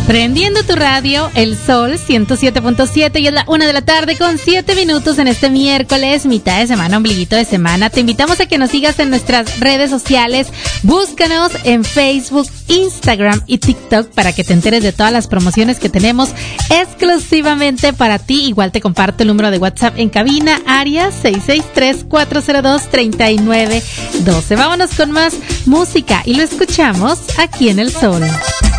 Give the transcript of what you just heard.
Prendiendo tu radio, El Sol 107.7, y es la 1 de la tarde con 7 minutos en este miércoles, mitad de semana, ombliguito de semana. Te invitamos a que nos sigas en nuestras redes sociales. Búscanos en Facebook, Instagram y TikTok para que te enteres de todas las promociones que tenemos exclusivamente para ti. Igual te comparto el número de WhatsApp en cabina, área 663-402-3912. Vámonos con más música y lo escuchamos aquí en El Sol.